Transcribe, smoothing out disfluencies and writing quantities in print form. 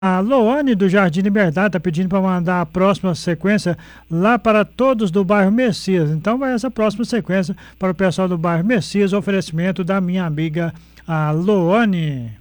A Loane do Jardim Liberdade está pedindo para mandar a próxima sequência lá para todos do bairro Messias. Então vai essa próxima sequência para o pessoal do bairro Messias, oferecimento da minha amiga a Loane.